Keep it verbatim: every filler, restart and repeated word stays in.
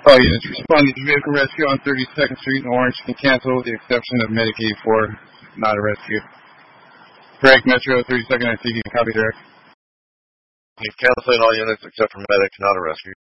Oh, units responding to vehicle rescue on thirty-second Street in Orange can cancel with the exception of Medic eighty-four, not a rescue. Break Metro thirty-second and C D, copy direct. He's canceling all units except for Medic, not a rescue.